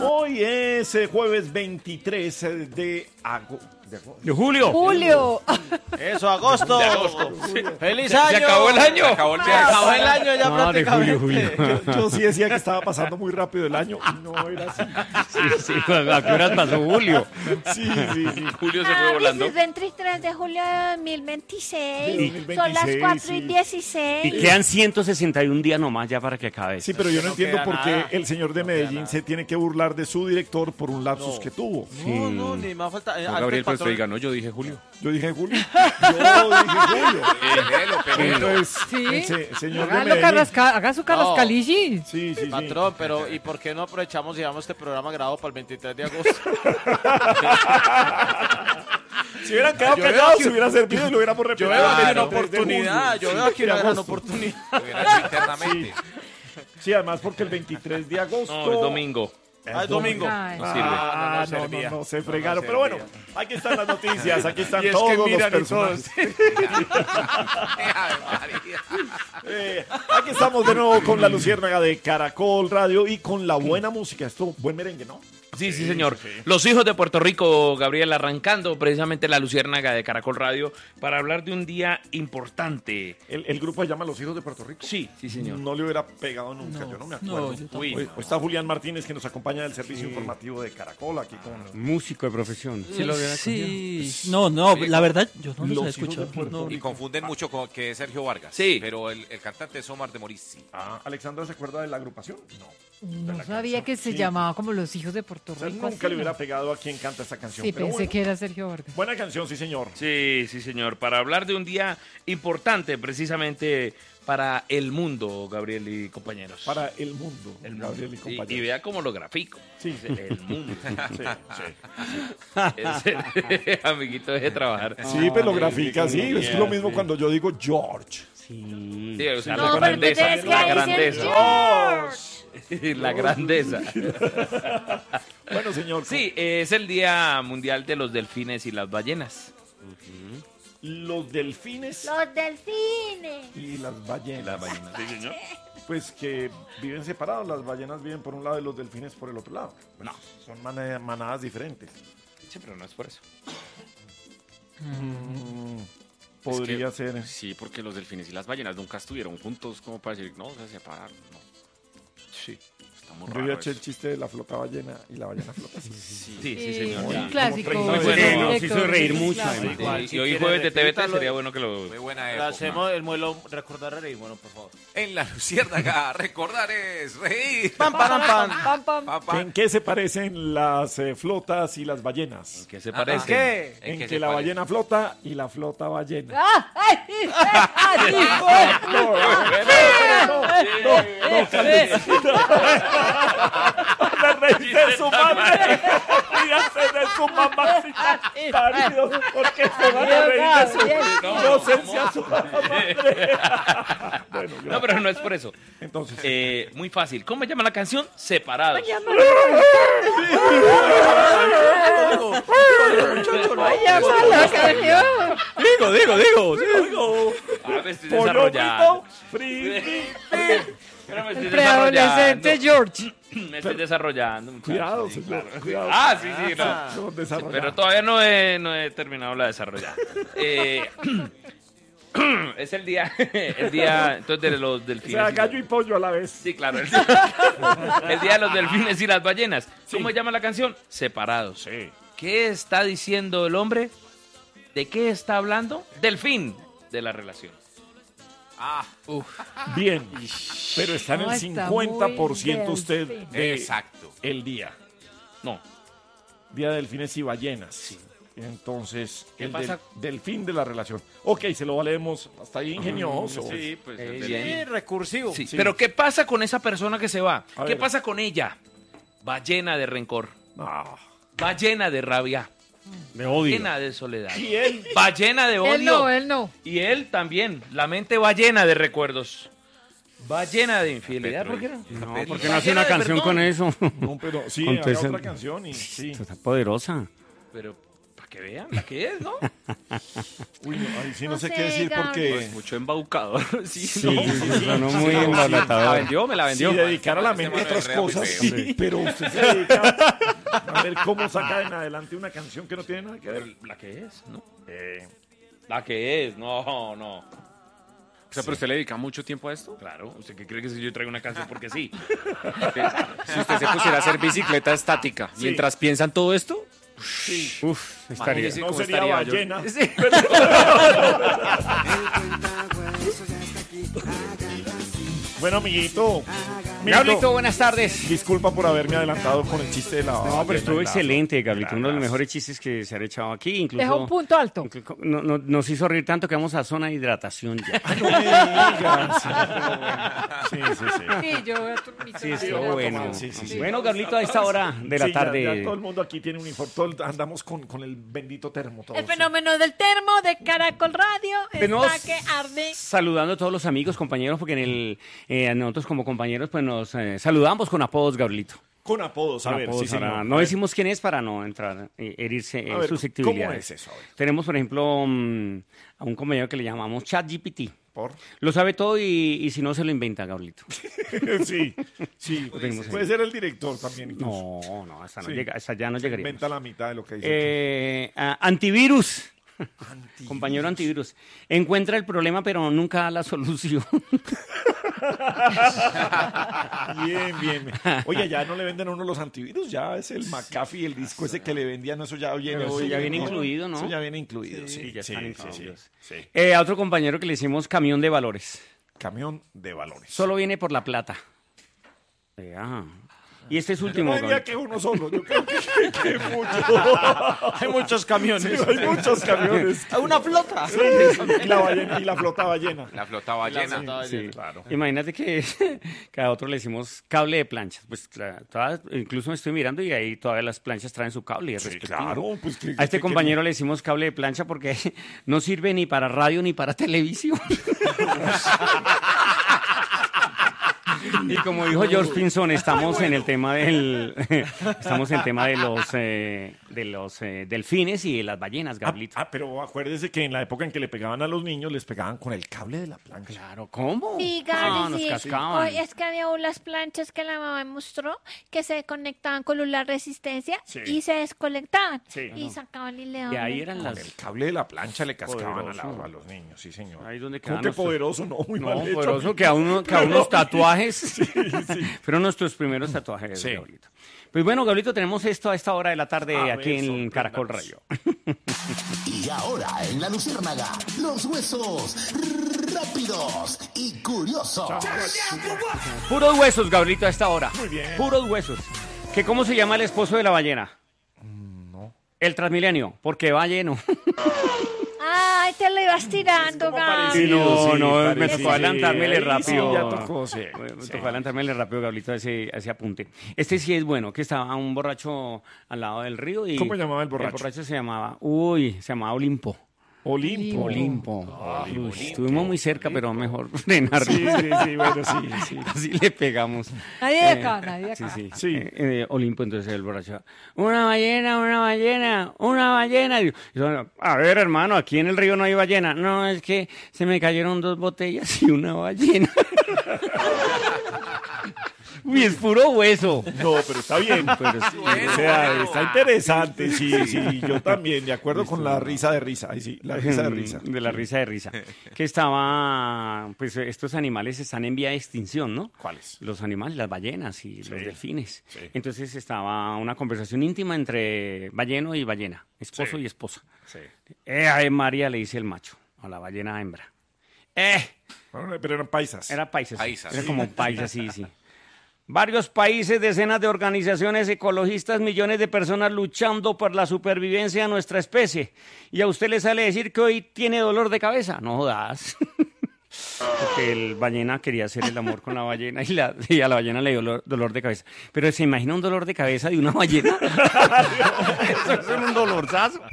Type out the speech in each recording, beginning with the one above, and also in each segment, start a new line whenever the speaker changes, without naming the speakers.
Hoy es jueves 23 de agosto.
De julio.
Julio.
Eso, agosto.
De agosto.
¡Feliz año!
Se acabó el año.
Se acabó el año ya
No, de
prácticamente.
julio.
Yo sí decía que estaba pasando muy rápido el año y no era así.
Sí, ¿a qué horas pasó julio?
Sí.
Julio se fue volando.
Es 23 de julio de 2026.
Sí,
Son las 4
sí.
y 16.
Y quedan 161 días nomás ya para que acabe.
Sí, pero yo no entiendo
queda
por qué
nada.
el señor de Medellín se tiene que burlar de su director por un lapsus que tuvo.
No, ni más falta.
Gabriel, pues usted diga, no, yo dije Julio.
Yo dije Julio. Yo dije Julio. Entonces,
Sí.
señor de
Hágalo
Medellín.
haga su carrascalici.
Sí.
Patrón, pero ¿y por qué no aprovechamos y damos este programa grabado para el 23 de agosto?
Si hubieran quedado
Yo veo
callados,
que-
se hubiera servido y lo hubiéramos repetido.
Yo veo aquí
el
una
23 de
oportunidad.
julio.
Yo veo aquí una
de
gran
agosto.
oportunidad.
internamente.
Sí, además porque el 23 de agosto...
No, es domingo.
Ah, es domingo.
Ay.
No sirve.
No, se fregaron. Pero bueno, aquí están las noticias, aquí están
Y es que
todos los
miran y
personajes.
Ave María.
Aquí estamos de nuevo con la Luciérnaga de Caracol Radio y con la buena música. Esto, buen merengue, ¿no?
Sí, señor. Los hijos de Puerto Rico, Gabriel, arrancando precisamente la Luciérnaga de Caracol Radio para hablar de un día importante.
El grupo se llama Los Hijos de Puerto Rico.
Sí, señor.
No le hubiera pegado nunca, yo no me acuerdo.
Uy,
Hoy está Julián Martínez que nos acompaña del servicio informativo de Caracol aquí con
músico de profesión. ¿Sí lo hubiera
Sí. No, la verdad, yo no los
Los
he
hijos de
escuchado.
Puerto
No.
Y confunden mucho con que es Sergio Vargas.
Sí.
Pero el cantante es Omar de Morissi.
Alexandra, ¿se acuerda de la agrupación? No.
No sabía que se llamaba como Los Hijos de Puerto
O sea,
Rico.
nunca
así,
le hubiera
¿no?
pegado a quien canta esta canción.
Sí,
pero
pensé
bueno,
que era Sergio Vargas.
buena canción, sí, señor.
Sí, señor. Para hablar de un día importante precisamente para el mundo, Gabriel y compañeros.
Para el mundo, Gabriel y compañeros.
Y vea cómo lo grafico.
Sí.
El mundo.
Sí.
Amiguito, deje de trabajar.
Sí, pero lo grafica, sí. Es lo mismo cuando yo digo George.
Sí, o sea,
No,
la
pero tú
grandeza.
tienes que
La
decir
grandeza. La grandeza.
Bueno, señor.
Sí, es el Día Mundial de los Delfines y las Ballenas.
Los delfines
Los delfines.
y las ballenas.
Sí, señor.
Pues que viven separados. Las ballenas viven por un lado y los delfines por el otro lado. No, son manadas diferentes.
Sí, pero no es por eso.
Podría
Es que-
ser.
Sí, porque los delfines y las ballenas nunca estuvieron juntos como para decir, no, se separaron. No.
Sí.
Está muy
Yo
raro
había hecho
eso.
el chiste de la flota ballena y la ballena flota.
Sí, señor.
Un clásico.
Muy
bueno,
directo,
nos hizo reír
sí,
mucho,
claro.
además.
Igual,
Y
si
hoy
quiere,
jueves de TVT
repítalo.
sería bueno que lo...
Muy buena
Le
época.
hacemos el muelo recordar a reír, bueno, por favor.
En la Luciérnaga, recordar es reír.
Pam, pam, pam.
Pam, pam.
Pam, pam.
¿En qué se parecen las flotas y las ballenas?
¿Qué se
¿En
parece?
qué?
En
qué
que
se
la
parece?
ballena flota y la flota ballena.
¡Ah! ¡Ay! ¡Ay!
¡Se reír de su madre! ¡Ríase de su mamacita! ¡Paridos! Porque se van a reír de su...
No,
¡Gócense a su madre! Bueno,
No, pero no es por eso.
entonces...
Muy fácil. ¿Cómo se llama la canción? Separados.
Digo,
Ah, me estoy
pollo
desarrollando.
frito,
Pero me estoy
Preadolescente
desarrollando.
George.
Me estoy desarrollando, muchachos.
Cuidado,
Sí,
señor,
claro.
cuidado.
Ah, sí, no.
Los desarrollados.
Pero todavía no he terminado la desarrollada. Es el día entonces de los
O
delfines.
sea, gallo y pollo a la vez.
Sí, claro. El día de los delfines y las ballenas. ¿Cómo se llama la canción? Separados.
Sí.
¿Qué está diciendo el hombre? ¿De qué está hablando? Del fin de la relación.
Bien. Pero está en
No,
el
está
50%
muy
usted
delfín.
de
Exacto.
el día.
No.
Día de delfines y ballenas. Entonces,
¿Qué
el
pasa?
del fin de la relación. Ok, se lo valemos. Hasta ahí ingenioso.
Sí, pues el
bien.
Sí, recursivo.
Sí, pero ¿qué pasa con esa persona que se va?
A
¿Qué
ver.
pasa con ella? Va llena de rencor,
Ah.
va llena de rabia,
De odio.
llena de soledad,
Y él,
va llena de odio.
Él no.
Y él también, la mente va llena de recuerdos, va llena de infidelidad. ¿Por qué no?
No,
Petro.
porque no hace una canción con eso.
no, pero sí,
Con
haga
esa-
otra canción y sí.
Está poderosa.
Pero, ¿para que vean, la que es, ¿no?
Uy, no, ahí sí no
No
sé
sé,
qué decir
Gabriel.
porque...
Pues mucho embaucador. Sí,
Sí,
no.
sonó muy
Me la
embalatador.
vendió, me la
Si
vendió.
dedicar a la mente a
Este
otras
man es
cosas,
real,
sí, pero usted se dedica a ver cómo saca en adelante una canción que no tiene nada que ver.
La que es, ¿no? La que es, no.
O sea, pero usted le dedica mucho tiempo a esto.
Claro, ¿usted qué cree que si yo traigo una canción porque sí?
Si usted se pusiera a hacer bicicleta estática mientras piensan todo esto,
Uf, estaría.
imagínese
No
cómo
sería
estaría yo.
ballena. Bueno, amiguito.
Gablito, buenas tardes.
Disculpa por haberme adelantado con el chiste de la
No, pero
ballena
estuvo
y la-
excelente, Gablito. Uno de los
Gracias.
mejores chistes que se han echado aquí. Incluso
Deja un punto alto.
nos hizo reír tanto que vamos a zona de hidratación ya.
No me digas. Sí, sí, sí.
Sí, yo voy a tu-
Sí,
Sí,
estuvo bueno.
sí, sí, sí.
Bueno, Gablito, a esta hora de la
Sí, ya
tarde.
todo el mundo aquí tiene uniforme. Andamos con el bendito termo. todos.
El fenómeno del termo de Caracol Radio
Tenemos-
está que arde.
Saludando a todos los amigos, compañeros, porque nosotros como compañeros pues nos saludamos con apodos, Gablito.
Con apodos, a
Con
ver,
apodos,
sí,
ahora
señor.
no
A ver,
decimos quién es para no entrar, herirse
a
en
ver,
susceptibilidades.
¿cómo es eso? A ver.
Tenemos, por ejemplo, a un compañero que le llamamos ChatGPT.
¿Por?
Lo sabe todo y si no se lo inventa, Gablito.
Sí, sí.
tenemos
Puede ser el director también. Incluso.
No, hasta,
Sí.
hasta allá no llegaríamos.
Inventa la mitad de lo que dice.
Antivirus. Compañero antivirus. Encuentra el problema, pero nunca da la solución.
Bien, bien. Oye, ya no le venden a uno los antivirus, ya es el McAfee, el disco ese que le vendían, eso ya viene.
Pero eso
hoy,
ya viene incluido, ¿no?
Eso ya viene incluido, sí.
Sí, ya están
sí,
incluidos.
sí.
A otro compañero que le hicimos camión de valores.
Camión de valores.
Solo viene por la plata. Y este es último.
No diría
Gabriel.
que uno solo, yo creo que mucho.
Hay muchos camiones.
Hay muchos camiones.
Una flota.
Sí, y la ballena, y la flota ballena.
La flota ballena.
Sí.
Claro.
Imagínate que a otro le decimos cable de planchas. Pues incluso me estoy mirando y ahí todavía las planchas traen su cable.
Sí,
respectivo.
claro. Pues,
A este compañero le decimos cable de plancha porque no sirve ni para radio ni para televisión. Y como dijo George Pinson, estamos en el tema de los delfines y de las ballenas, Gablito.
Pero acuérdese que en la época en que le pegaban a los niños, les pegaban con el cable de la plancha.
Claro, ¿cómo?
Sí,
Ah,
Gaby,
nos
sí.
cascaban.
Hoy es que había unas planchas que la mamá me mostró que se conectaban con la resistencia
Sí.
y se desconectaban.
Sí.
Y sacaban y le
Y ahí eran
Con
las...
el cable de la plancha le cascaban
Poderoso.
a los niños, sí, señor.
Ahí donde
¿Cómo
quedan
que
nuestros-
poderoso? No, muy
No,
mal hecho.
poderoso, que a unos tatuajes. Fueron nuestros primeros tatuajes,
Sí.
Gablito. Pues bueno, Gablito, tenemos esto a esta hora de la tarde
A
aquí
ver,
en
sorpréndanos.
Caracol Radio.
Y ahora en La Luciérnaga, los huesos rápidos y curiosos.
Puros huesos, Gablito, a esta hora.
Muy bien.
Puros huesos. ¿Que cómo se llama el esposo de la ballena? No. El Transmilenio, porque va lleno.
Ay, te lo ibas tirando,
como
Gaby.
parecido. Sí,
me
parecido.
tocó adelantármele
Ahí
rápido.
sí, ya tocó, sí.
Me tocó adelantármele rápido, Gablito, a ese apunte. Este sí es bueno, que estaba un borracho al lado del río y...
¿Cómo llamaba el borracho?
El borracho se llamaba Olimpo.
Olimpo.
Uy, estuvimos muy cerca, pero mejor frenar.
Sí, bueno, sí.
Así le pegamos.
Nadie de acá, nadie de
Sí,
acá.
sí.
Sí.
Olimpo, entonces el borracho. Una ballena. Y yo, a ver, hermano, aquí en el río no hay ballena. No, es que se me cayeron 2 botellas y una ballena. Uy, es puro hueso.
No, pero está bien.
Pero sí,
O sea, está interesante, sí, yo también, de acuerdo con la risa de risa. Ahí sí, la risa de risa.
De la risa de risa. Que estaba, pues estos animales están en vía de extinción, ¿no?
¿Cuáles?
Los animales, las ballenas y los delfines.
sí.
Entonces estaba una conversación íntima entre balleno y ballena, esposo
Sí.
y esposa.
Sí.
María, le dice el macho a la ballena hembra.
Bueno, pero eran paisas.
Era paisas.
Paisas.
Era como paisas, sí. Varios países, decenas de organizaciones ecologistas, millones de personas luchando por la supervivencia de nuestra especie. Y a usted le sale decir que hoy tiene dolor de cabeza. No jodas. Porque el ballena quería hacer el amor con la ballena y a la ballena le dio dolor de cabeza. Pero ¿se imagina un dolor de cabeza de una ballena? Eso es un dolorzazo.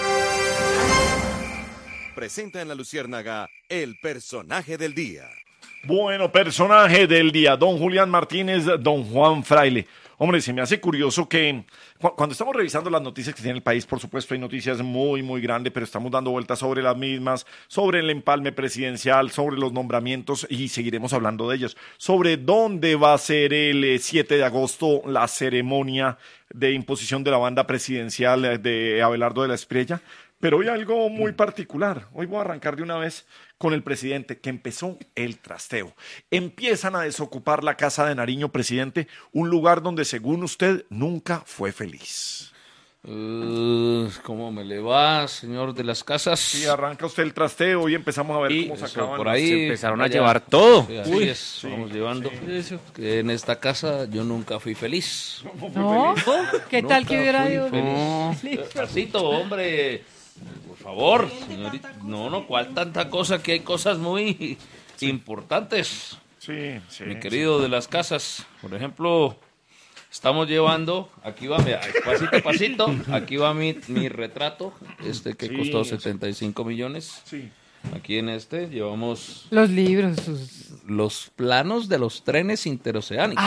Presenta en La Luciérnaga el personaje del día.
Bueno, personaje del día, don Julián Martínez, don Juan Fraile. Hombre, se me hace curioso que cuando estamos revisando las noticias que tiene el país, por supuesto hay noticias muy, muy grandes, pero estamos dando vueltas sobre las mismas, sobre el empalme presidencial, sobre los nombramientos y seguiremos hablando de ellos, sobre dónde va a ser el 7 de agosto la ceremonia de imposición de la banda presidencial de Abelardo de la Espriella. Pero hoy algo muy particular. Hoy voy a arrancar de una vez con el presidente, que empezó el trasteo. Empiezan a desocupar la Casa de Nariño, presidente, un lugar donde, según usted, nunca fue feliz.
¿Cómo me le va, señor de las casas?
Sí, arranca usted el trasteo y empezamos a ver cómo se
Eso,
acaban.
por ahí
Se empezaron a
allá.
llevar todo.
Sí, así es, vamos llevando. Que en esta casa yo nunca fui feliz.
¿No? ¿Qué tal
Nunca
que hubiera
fui
ido?
feliz. Despacito, hombre. Por favor, señorita. No, ¿cuál tanta cosa? Que hay cosas muy importantes.
Sí, sí.
Mi querido de las casas, por ejemplo, estamos llevando, aquí va, mira, pasito, aquí va mi retrato, que
Sí,
costó
eso.
75 millones.
Sí.
Aquí en llevamos
Los libros.
los planos de los trenes interoceánicos.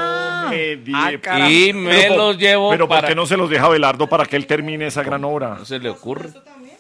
Y
Y me los llevo
Pero ¿por
para...
qué no se los deja Abelardo para que él termine esa gran obra?
¿No se le ocurre?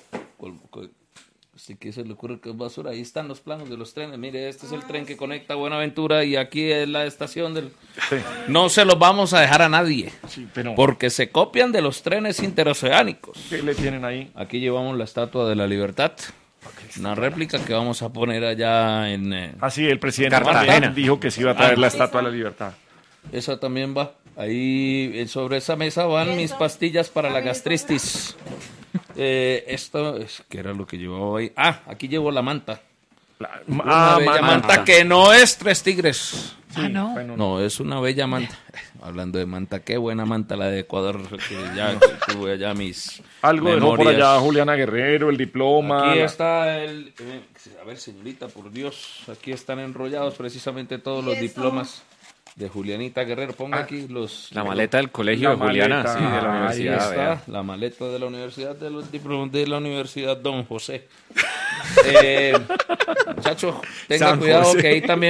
Así que se le ocurre que es basura. Ahí están los planos de los trenes. Mire, este es el tren que conecta Buenaventura y aquí es la estación del...
Sí.
No se los vamos a dejar a nadie.
Sí, pero
Porque se copian de los trenes interoceánicos.
¿qué le tienen ahí?
Aquí llevamos la Estatua de la Libertad. Una réplica que vamos a poner allá en...
Así, el presidente
Cartagena.
también dijo que se iba a traer la Estatua de la Libertad.
Esa también va. Ahí sobre esa mesa van mis pastillas para la gastritis. Esto es que era lo que llevaba ahí. Aquí llevo la manta. Una bella manta que no es Tres Tigres.
No.
Bueno,
No, es una bella manta. Hablando de manta, qué buena manta la de Ecuador. Que ya tuve allá mis
algo dejó por
memorias.
allá Juliana Guerrero, el diploma.
Aquí está el... a ver, señorita, por Dios. Aquí están enrollados precisamente todos los diplomas de Julianita Guerrero. Ponga aquí los...
La maleta del colegio
La
de Juliana,
maleta.
sí, de la
Ahí
Ahí
universidad.
está,
vea.
la maleta de la universidad, de los diplomas de la Universidad Don José. Muchachos, tenga
San
cuidado
José.
que ahí también